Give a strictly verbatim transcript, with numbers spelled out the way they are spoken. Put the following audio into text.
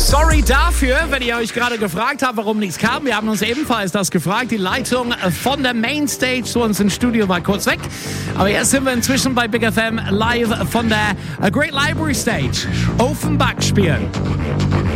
Sorry dafür, wenn ihr euch gerade gefragt habt, warum nichts kam. Wir haben uns ebenfalls das gefragt. Die Leitung von der Mainstage zu uns ins Studio war kurz weg. Aber jetzt sind wir inzwischen bei Big F M live von der Great Library Stage. Offenbach spielen.